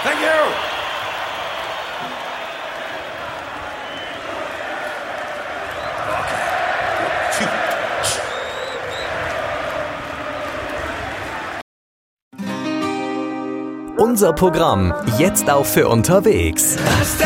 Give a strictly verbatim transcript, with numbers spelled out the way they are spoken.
Thank you. Unser Programm jetzt auch für unterwegs.